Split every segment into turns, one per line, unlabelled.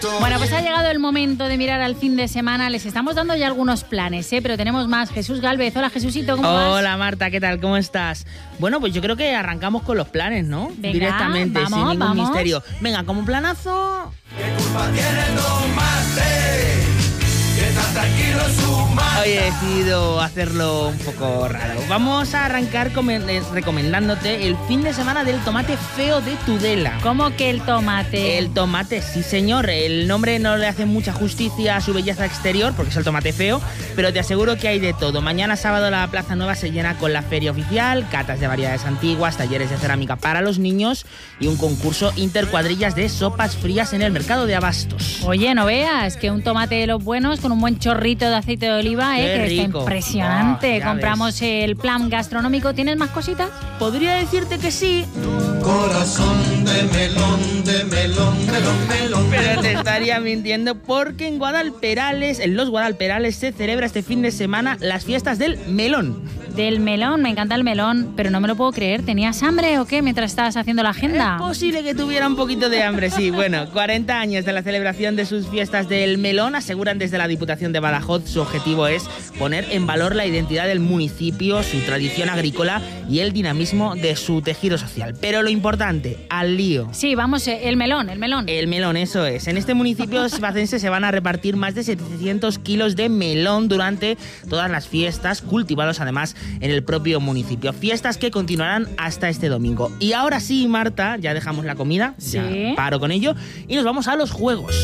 Bueno, pues ha llegado el momento de mirar al fin de semana. Les estamos dando ya algunos planes, pero tenemos más. Jesús Gálvez. Hola, Jesucito, ¿cómo vas?
Hola, Marta, ¿qué tal? ¿Cómo estás? Bueno, pues yo creo que arrancamos con los planes, ¿no?
Venga,
directamente,
vamos,
sin ningún misterio. Venga, como planazo...
¿Qué culpa tiene el tomate? Que está tranquilo su madre.
Hoy he decidido hacerlo un poco raro. Vamos a arrancar recomendándote el fin de semana del tomate feo de Tudela.
¿Cómo que el tomate?
El tomate, sí señor. El nombre no le hace mucha justicia a su belleza exterior porque es el tomate feo, pero te aseguro que hay de todo. Mañana sábado la Plaza Nueva se llena con la feria oficial, catas de variedades antiguas, talleres de cerámica para los niños y un concurso intercuadrillas de sopas frías en el mercado de abastos.
Oye, no veas que un tomate de los buenos con un buen chorrito de aceite de oliva,
Qué
que
rico.
está impresionante.
Ya
compramos el plan gastronómico. ¿Tienes más cositas?
Podría decirte que sí,
Corazón de melón, de melón, melón, melón.
pero te estaría mintiendo porque en los Guadalperales se celebra este fin de semana las fiestas del melón.
Del melón, me encanta el melón, pero no me lo puedo creer. ¿Tenías hambre o qué mientras estabas haciendo la agenda?
Es posible que tuviera un poquito de hambre, sí. Bueno, 40 años de la celebración de sus fiestas del melón. Aseguran desde la Diputación de Badajoz su objetivo es poner en valor la identidad del municipio, su tradición agrícola y el dinamismo de su tejido social. Pero lo importante, al lío.
Sí, vamos, el melón.
El melón, eso es. En este municipio bacense se van a repartir más de 700 kilos de melón durante todas las fiestas, cultivados además en el propio municipio. Fiestas que continuarán hasta este domingo. Y ahora sí, Marta, ya dejamos la comida,
sí,
ya paro con ello, y nos vamos a los juegos.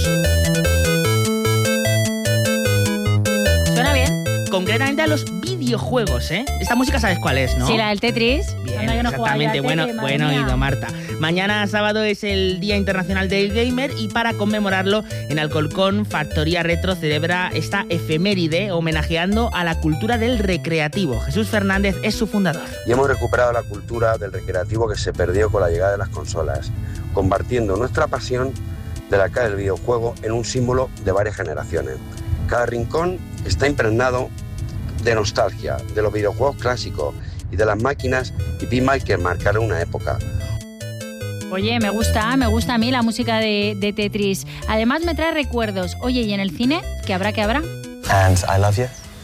Suena bien.
Concretamente a los videojuegos, ¿eh? Esta música sabes cuál es, ¿no?
Sí, la del Tetris.
Bien,
Anda, que no jugaba
exactamente.
yo al Tetris,
Bueno
madre mía.
oído, Marta. Mañana sábado es el Día Internacional del Gamer y para conmemorarlo en Alcorcón, Factoría Retro celebra esta efeméride homenajeando a la cultura del recreativo. Jesús Fernández es su fundador.
Y hemos recuperado la cultura del recreativo que se perdió con la llegada de las consolas, convirtiendo nuestra pasión de la cara del videojuego en un símbolo de varias generaciones. Cada rincón está impregnado de nostalgia, de los videojuegos clásicos y de las máquinas y beat'em que marcaron una época.
Oye, me gusta a mí la música de Tetris. Además me trae recuerdos. Oye, ¿y en el cine? ¿Qué habrá?
And I love you.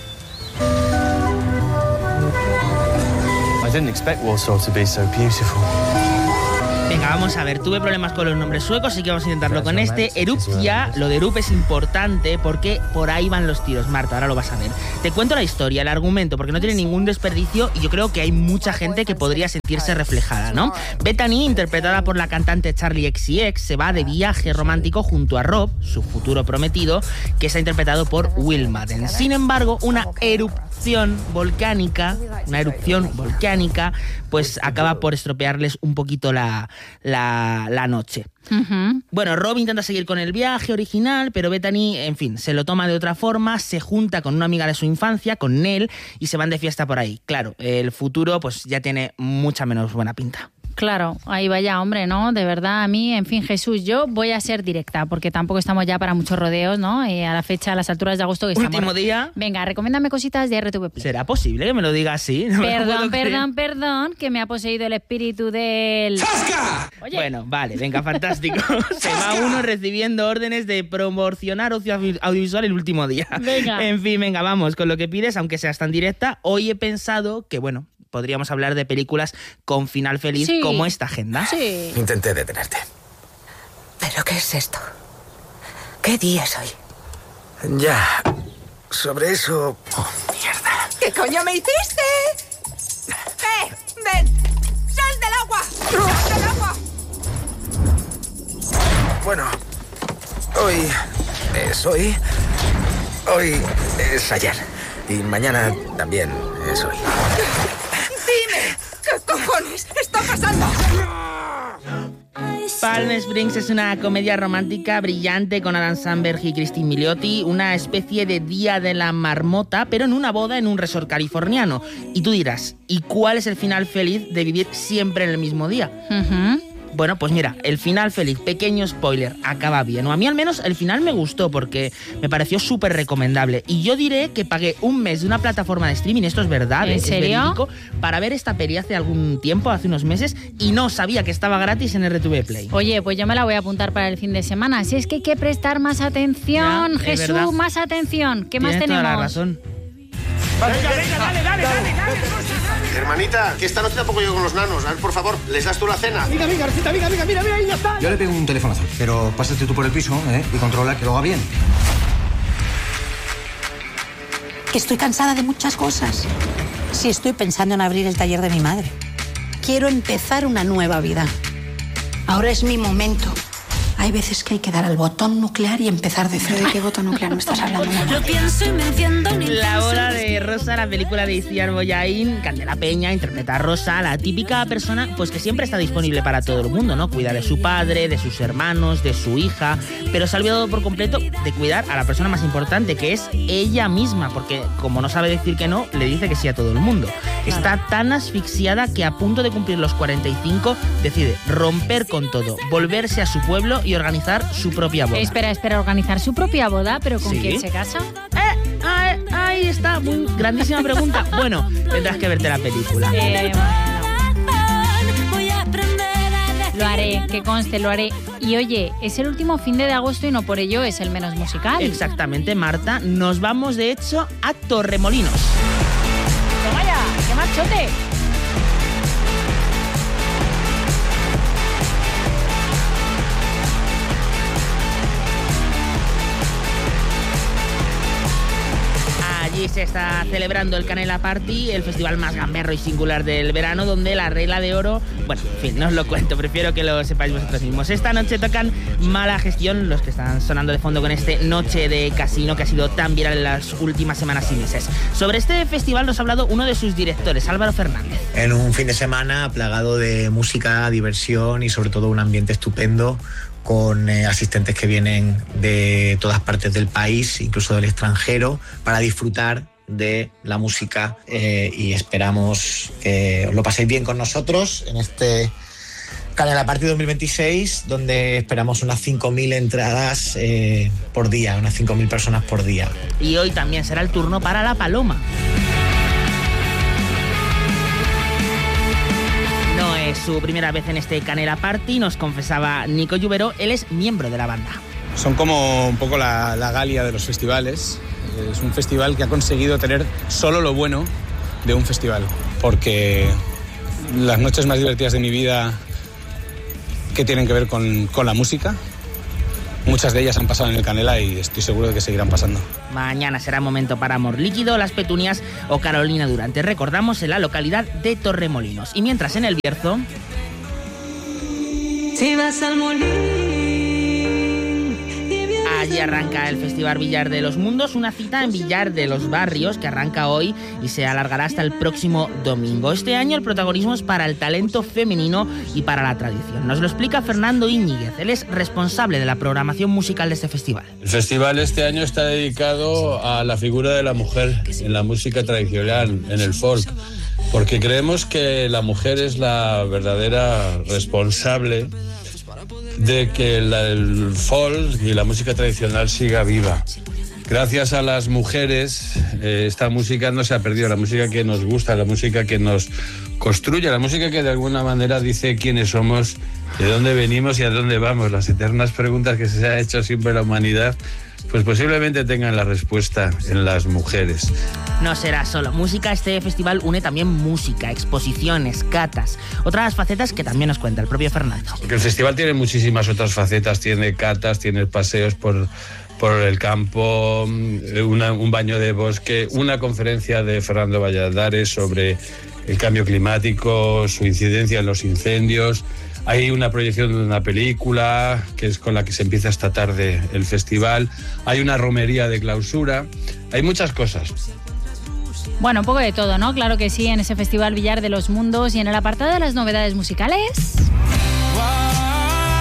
I didn't expect Warsaw to be so beautiful.
Venga, vamos a ver, tuve problemas con los nombres suecos, así que vamos a intentarlo con este. Erupcia, lo de Erup es importante porque por ahí van los tiros, Marta, ahora lo vas a ver. Te cuento la historia, el argumento, porque no tiene ningún desperdicio y yo creo que hay mucha gente que podría sentirse reflejada, ¿no? Bethany, interpretada por la cantante Charli XCX, se va de viaje romántico junto a Rob, su futuro prometido, que está interpretado por Will Madden. Sin embargo, una erupción volcánica, pues acaba por estropearles un poquito la noche.
Uh-huh.
Bueno, Rob intenta seguir con el viaje original, pero Bethany, en fin, se lo toma de otra forma, se junta con una amiga de su infancia, con Nell, y se van de fiesta por ahí. Claro, el futuro pues ya tiene mucha menos buena pinta.
Claro, ahí vaya, hombre, ¿no? De verdad, a mí, en fin, Jesús, yo voy a ser directa, porque tampoco estamos ya para muchos rodeos, ¿no? A la fecha, a las alturas de agosto que estamos.
Último día.
Venga, recomiéndame cositas de RTV Play.
¿Será posible que me lo diga así? No me lo puedo creer.
Perdón, que me ha poseído el espíritu del... Oye.
Bueno, vale, venga, fantástico. Se va uno recibiendo órdenes de promocionar ocio audiovisual el último día.
Venga.
En fin, venga, vamos con lo que pides, aunque seas tan directa. Hoy he pensado que, bueno, podríamos hablar de películas con final feliz,
sí,
como esta agenda.
Sí.
Intenté detenerte.
¿Pero qué es esto? ¿Qué día es hoy?
Ya. Sobre eso... Oh, mierda.
¿Qué coño me hiciste? ¡Ven! ¡Sal del agua! ¡Sal del agua!
Bueno, hoy es hoy. Hoy es ayer. Y mañana también es hoy.
¡Dime! ¿Qué cojones está pasando?
Palm Springs es una comedia romántica brillante con Adam Sandberg y Christine Milioti, una especie de Día de la Marmota, pero en una boda en un resort californiano. Y tú dirás, ¿y cuál es el final feliz de vivir siempre en el mismo día?
Uh-huh.
Bueno, pues mira, el final feliz, pequeño spoiler, acaba bien. O a mí al menos el final me gustó porque me pareció súper recomendable. Y yo diré que pagué un mes de una plataforma de streaming, esto es verdad,
¿En serio?
Es verídico, para ver esta peli hace algún tiempo, hace unos meses, y no sabía que estaba gratis en RTV Play.
Oye, pues yo me la voy a apuntar para el fin de semana. Si es que hay que prestar más atención,
Ya,
Jesús,
verdad.
más atención. ¿Qué más
Tienes
tenemos?
toda la razón.
Venga, dale.
Hermanita, que esta noche tampoco llego con los nanos. A ver, por favor, ¿les das tú la cena?
Mira, ahí ya está.
Yo le pego un telefonazo, pero pásate tú por el piso, y controla que lo haga bien.
Que estoy cansada de muchas cosas. Sí, estoy pensando en abrir el taller de mi madre. Quiero empezar una nueva vida. Ahora es mi momento. Hay veces que hay que dar al botón nuclear y empezar de cero. ¿De qué botón nuclear me estás hablando?
Lo pienso y me enciendo un
La boda de Rosa, la película de Itziar Bollaín. Candela Peña interpreta a Rosa, la típica persona pues que siempre está disponible para todo el mundo, ¿no? Cuida de su padre, de sus hermanos, de su hija, pero se ha olvidado por completo de cuidar a la persona más importante, que es ella misma, porque como no sabe decir que no, le dice que sí a todo el mundo. Está tan asfixiada que a punto de cumplir los 45 decide romper con todo, volverse a su pueblo y organizar su propia boda.
Espera, organizar su propia boda, pero ¿con
¿Sí?
quién se casa?
Ahí está, muy grandísima pregunta. Bueno, tendrás que verte la película.
Lo haré, que conste, lo haré. Y oye, es el último fin de agosto y no por ello es el menos musical.
Exactamente, Marta. Nos vamos, de hecho, a Torremolinos.
¡Toma ya! ¡Qué machote!
Allí se está celebrando el Canela Party, el festival más gamberro y singular del verano, donde la regla de oro... Bueno, en fin, no os lo cuento, prefiero que lo sepáis vosotros mismos. Esta noche tocan Mala Gestión, los que están sonando de fondo con este Noche de Casino que ha sido tan viral en las últimas semanas y meses. Sobre este festival nos ha hablado uno de sus directores, Álvaro Fernández.
En un fin de semana plagado de música, diversión y sobre todo un ambiente estupendo, con asistentes que vienen de todas partes del país, incluso del extranjero, para disfrutar de la música y esperamos que os lo paséis bien con nosotros en este Canela Party 2026, donde esperamos unas 5.000 entradas por día, unas 5.000 personas por día.
Y hoy también será el turno para La Paloma. Es su primera vez en este Canela Party, nos confesaba Nico Lluvero, él es miembro de la banda.
Son como un poco la Galia de los festivales. Es un festival que ha conseguido tener solo lo bueno de un festival, porque las noches más divertidas de mi vida que tienen que ver con la música, muchas de ellas han pasado en el Canela y estoy seguro de que seguirán pasando.
Mañana será momento para Amor Líquido, Las Petunias o Carolina Durante. Recordamos, en la localidad de Torremolinos. Y mientras en el Bierzo...
Si vas al molino.
Allí arranca el Festival Villar de los Mundos, una cita en Villar de los Barrios que arranca hoy y se alargará hasta el próximo domingo. Este año el protagonismo es para el talento femenino y para la tradición. Nos lo explica Fernando Íñiguez, él es responsable de la programación musical de este festival.
El festival este año está dedicado a la figura de la mujer en la música tradicional, en el folk, porque creemos que la mujer es la verdadera responsable de que el folk y la música tradicional siga viva. Gracias a las mujeres, esta música no se ha perdido, la música que nos gusta, la música que nos construye, la música que de alguna manera dice quiénes somos, de dónde venimos y a dónde vamos. Las eternas preguntas que se ha hecho siempre la humanidad, pues posiblemente tengan la respuesta en las mujeres.
No será solo música, este festival une también música, exposiciones, catas, otras facetas que también nos cuenta el propio Fernando.
Porque el festival tiene muchísimas otras facetas, tiene catas, tiene paseos por el campo, un baño de bosque, una conferencia de Fernando Valladares sobre el cambio climático, su incidencia en los incendios. Hay una proyección de una película que es con la que se empieza esta tarde el festival. Hay una romería de clausura. Hay muchas cosas.
Bueno, un poco de todo, ¿no? Claro que sí, en ese Festival Villar de los Mundos. Y en el apartado de las novedades musicales...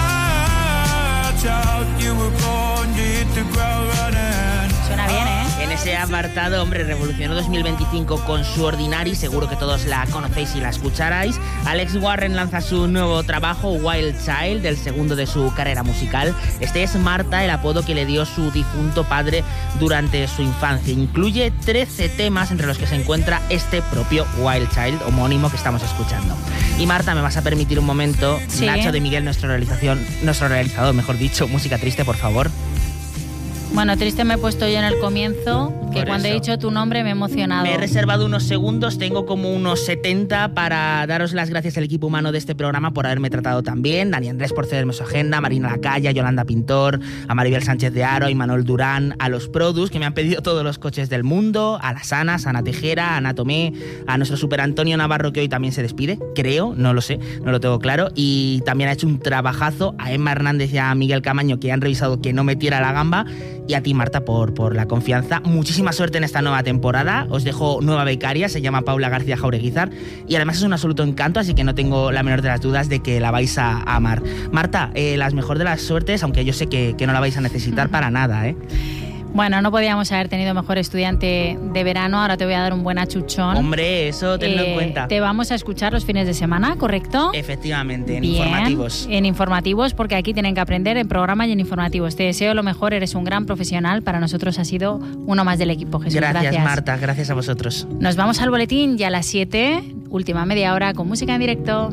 Suena bien, ¿eh?
En ese apartado, hombre, revolucionó 2025 con su Ordinary, seguro que todos la conocéis y la escucharais. Alex Warren lanza su nuevo trabajo, Wild Child, el segundo de su carrera musical. Este es Marta, el apodo que le dio su difunto padre durante su infancia. Incluye 13 temas entre los que se encuentra este propio Wild Child, homónimo que estamos escuchando. Y Marta, me vas a permitir un momento,
sí.
Nacho de Miguel, nuestro realizador, mejor dicho, música triste, por favor.
Bueno, triste me he puesto yo en el comienzo, que
Por
cuando
eso.
he dicho tu nombre me he emocionado.
Me he reservado unos segundos, tengo como unos 70 para daros las gracias al equipo humano de este programa por haberme tratado tan bien. Dani Andrés por cederme su agenda, Marina Lacaya, Yolanda Pintor, a Maribel Sánchez de Haro, a Imanol Durán, a los Produs, que me han pedido todos los coches del mundo, a las Anas, a Ana Tejera, a Ana Tomé, a nuestro super Antonio Navarro, que hoy también se despide, creo, no lo sé, no lo tengo claro, y también ha hecho un trabajazo a Emma Hernández y a Miguel Camaño, que han revisado que no metiera la gamba, y a ti, Marta, por la confianza. Muchísima suerte en esta nueva temporada. Os dejo nueva becaria, se llama Paula García Jaureguizar, y además es un absoluto encanto, así que no tengo la menor de las dudas de que la vais a amar. Marta, las mejor de las suertes, aunque yo sé que no la vais a necesitar para nada, ¿eh?
Bueno, no podíamos haber tenido mejor estudiante de verano. Ahora te voy a dar un buen achuchón.
Hombre, eso tenlo en cuenta.
Te vamos a escuchar los fines de semana, ¿correcto?
Efectivamente, en
Bien,
informativos.
En informativos, porque aquí tienen que aprender en programa y en informativos. Te deseo lo mejor, eres un gran profesional. Para nosotros has sido uno más del equipo, Jesús.
Gracias, Marta, gracias a vosotros.
Nos vamos al boletín y a las 7, última media hora con música en directo.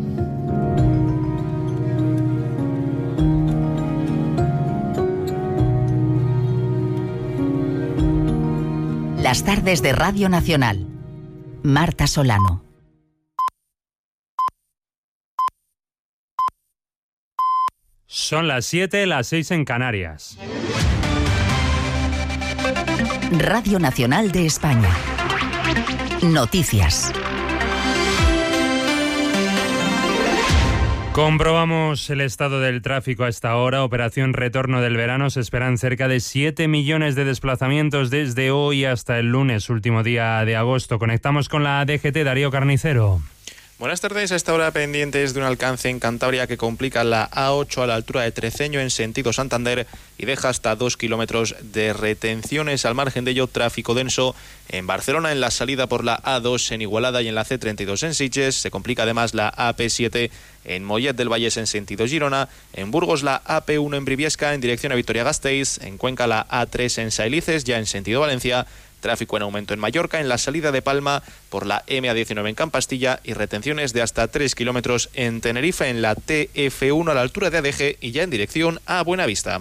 Las tardes de Radio Nacional. Marta Solano.
Son las 7, las 6 en Canarias.
Radio Nacional de España. Noticias.
Comprobamos el estado del tráfico a esta hora. Operación Retorno del Verano. Se esperan cerca de 7 millones de desplazamientos desde hoy hasta el lunes, último día de agosto. Conectamos con la DGT, Darío Carnicero.
Buenas tardes. A esta hora pendientes de un alcance en Cantabria que complica la A8 a la altura de Treceño en sentido Santander y deja hasta 2 kilómetros de retenciones. Al margen de ello, tráfico denso en Barcelona en la salida por la A2 en Igualada y en la C32 en Sitges. Se complica además la AP7 en Mollet del Vallès en sentido Girona. En Burgos la AP1 en Briviesca en dirección a Vitoria-Gasteiz. En Cuenca la A3 en Sailices ya en sentido Valencia. Tráfico en aumento en Mallorca, en la salida de Palma por la MA19 en Campastilla y retenciones de hasta 3 kilómetros en Tenerife en la TF1 a la altura de Adeje y ya en dirección a Buenavista.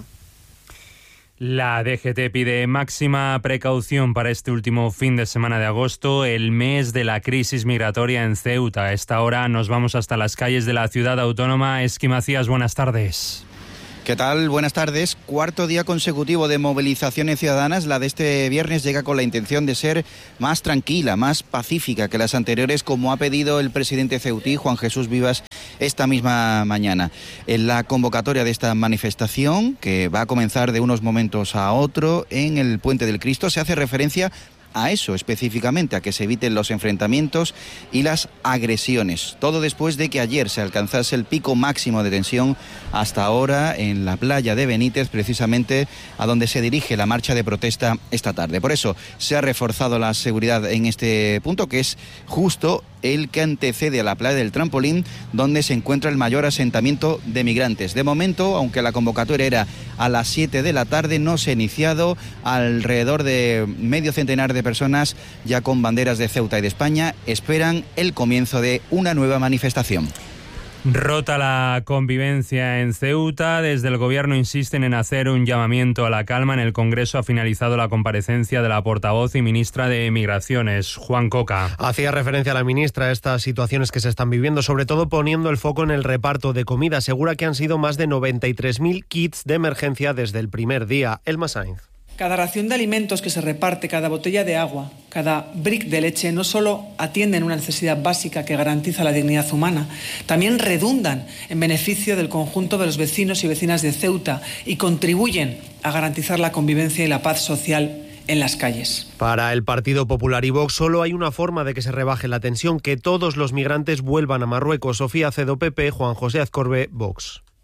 La DGT pide máxima precaución para este último fin de semana de agosto, el mes de la crisis migratoria en Ceuta. A esta hora nos vamos hasta las calles de la ciudad autónoma. Esqui Macías, buenas tardes.
¿Qué tal? Buenas tardes. Cuarto día consecutivo de movilizaciones ciudadanas. La de este viernes llega con la intención de ser más tranquila, más pacífica que las anteriores, como ha pedido el presidente ceutí, Juan Jesús Vivas, esta misma mañana. En la convocatoria de esta manifestación, que va a comenzar de unos momentos a otro en el Puente del Cristo, se hace referencia a eso específicamente, a que se eviten los enfrentamientos y las agresiones. Todo después de que ayer se alcanzase el pico máximo de tensión hasta ahora en la playa de Benítez, precisamente a donde se dirige la marcha de protesta esta tarde. Por eso se ha reforzado la seguridad en este punto, que es justo el que antecede a la playa del Trampolín, donde se encuentra el mayor asentamiento de migrantes. De momento, aunque la convocatoria era a las 7 de la tarde, no se ha iniciado. Alrededor de medio centenar de personas, ya con banderas de Ceuta y de España, esperan el comienzo de una nueva manifestación.
Rota la convivencia en Ceuta. Desde el Gobierno insisten en hacer un llamamiento a la calma. En el Congreso ha finalizado la comparecencia de la portavoz y ministra de Migraciones, Juan Coca.
Hacía referencia la ministra a estas situaciones que se están viviendo, sobre todo poniendo el foco en el reparto de comida. Asegura que han sido más de 93.000 kits de emergencia desde el primer día. Elma Sainz.
Cada ración de alimentos que se reparte, cada botella de agua, cada brick de leche, no solo atienden una necesidad básica que garantiza la dignidad humana, también redundan en beneficio del conjunto de los vecinos y vecinas de Ceuta y contribuyen a garantizar la convivencia y la paz social en las calles.
Para el Partido Popular y Vox solo hay una forma de que se rebaje la tensión, que todos los migrantes vuelvan a Marruecos. Sofía Cedo, PP, Juan José Azcorbe, Vox.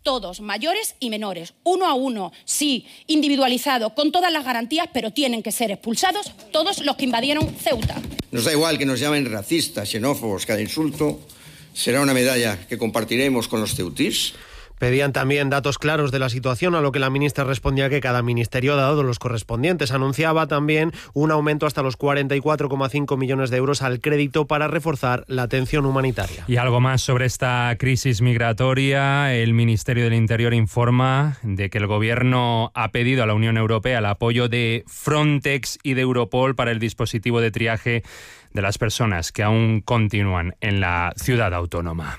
todos, mayores y menores, 1 a 1, sí, individualizado, con todas las garantías, pero tienen que ser expulsados todos los que invadieron Ceuta.
Nos da igual que nos llamen racistas, xenófobos, cada insulto será una medalla que compartiremos con los ceutís.
Pedían también datos claros de la situación, a lo que la ministra respondía que cada ministerio ha dado los correspondientes. Anunciaba también un aumento hasta los 44,5 millones de euros al crédito para reforzar la atención humanitaria.
Y algo más sobre esta crisis migratoria. El Ministerio del Interior informa de que el Gobierno ha pedido a la Unión Europea el apoyo de Frontex y de Europol para el dispositivo de triaje de las personas que aún continúan en la ciudad autónoma.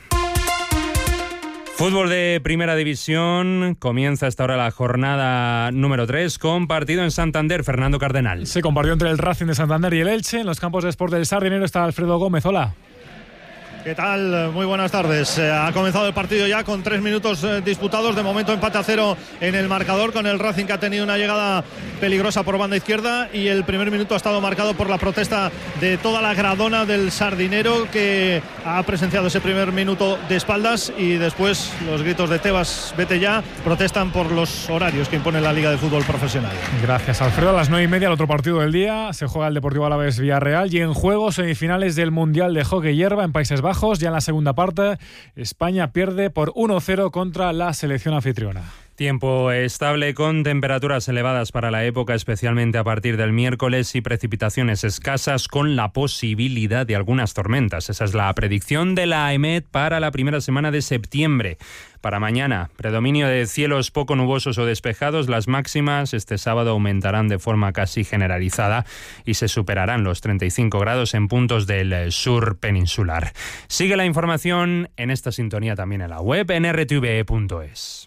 Fútbol de Primera División, comienza hasta ahora la jornada número 3 con partido en Santander. Fernando Cardenal.
Se compartió entre el Racing de Santander y el Elche. En los campos de Sport del Sardinero está Alfredo Gómez. Hola.
¿Qué tal? Muy buenas tardes. Ha comenzado el partido ya con 3 minutos disputados. De momento empate a 0 en el marcador, con el Racing que ha tenido una llegada peligrosa por banda izquierda, y el primer minuto ha estado marcado por la protesta de toda la gradona del Sardinero, que ha presenciado ese primer minuto de espaldas, y después los gritos de Tebas, vete ya, protestan por los horarios que impone la Liga de Fútbol Profesional.
Gracias, Alfredo. A las 9:30 el otro partido del día se juega el Deportivo Alavés Villarreal, y en juego semifinales del Mundial de Hockey Hierba en Países Bajos. Ya en la segunda parte, España pierde por 1-0 contra la selección anfitriona.
Tiempo estable con temperaturas elevadas para la época, especialmente a partir del miércoles, y precipitaciones escasas con la posibilidad de algunas tormentas. Esa es la predicción de la AEMET para la primera semana de septiembre. Para mañana, predominio de cielos poco nubosos o despejados. Las máximas este sábado aumentarán de forma casi generalizada y se superarán los 35 grados en puntos del sur peninsular. Sigue la información en esta sintonía también en la web en rtve.es.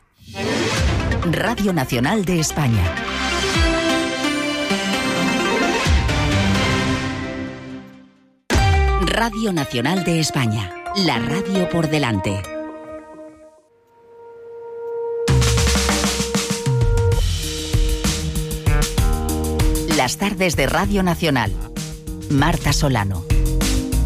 Radio Nacional de España. Radio Nacional de España. La radio por delante. Las tardes de Radio Nacional. Marta Solano.